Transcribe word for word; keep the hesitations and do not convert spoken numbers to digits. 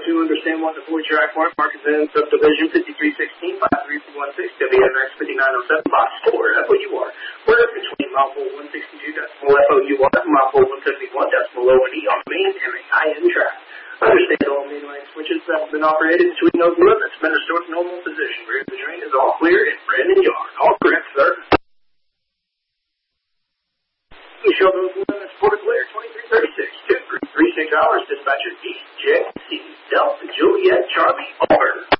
to understand what the Floyd track mark, market in subdivision fifty-three sixteen, five three four one six, W M X fifty-nine oh seven, box four, F O U R. Where between mile four one sixty-two decimal F O U R and mile four one seventy-one decimal O and E on the main M A I N track. Understand all main line switches that have been operated between those limits been restored to normal position. Rear of the train is all clear in Brandon Yard. All correct, sir. We show those limits for clear twenty-three thirty-six, two three three six hours. Dispatcher D J C Delta Juliet Charlie over.